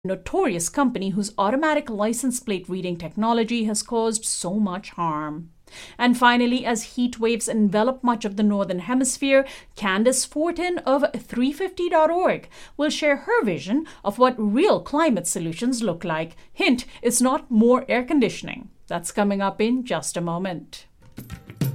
notorious company whose automatic license plate reading technology has caused so much harm. And finally, as heat waves envelop much of the Northern Hemisphere, Candace Fortin of 350.org will share her vision of what real climate solutions look like. Hint, it's not more air conditioning. That's coming up in just a moment.